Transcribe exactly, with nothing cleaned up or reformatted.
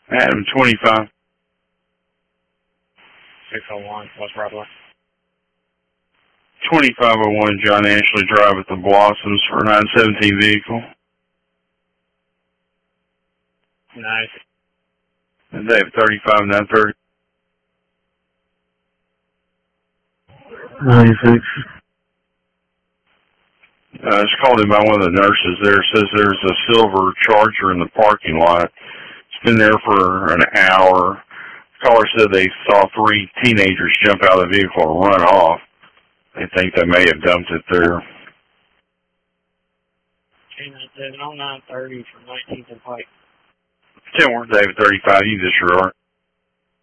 Adam twenty-five. six oh one, West Broadway. twenty-five oh one John Ashley Drive at the Blossoms for nine seventeen vehicle. Nice. And they have thirty-five nine thirty. ninety-six. Uh, it's called in by one of the nurses there. It says there's a silver Charger in the parking lot. It's been there for an hour. The caller said they saw three teenagers jump out of the vehicle and run off. They think they may have dumped it there. K nine seven oh nine thirty from nineteenth and Pike. Ten David thirty-five, you disregard.